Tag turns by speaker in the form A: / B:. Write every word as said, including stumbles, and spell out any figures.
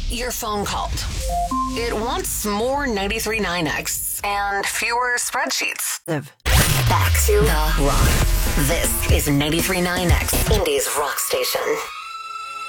A: Your phone called. It wants more ninety-three point nine X and fewer spreadsheets. Back to the rock. This is ninety-three point nine X, Indy's rock station.